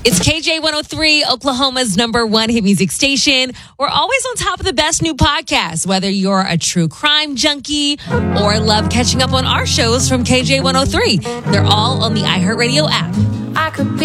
It's KJ103, Oklahoma's #1 hit music station. We're always on top of the best new podcasts, whether you're a true crime junkie or love catching up on our shows from KJ103. They're all on the iHeartRadio app.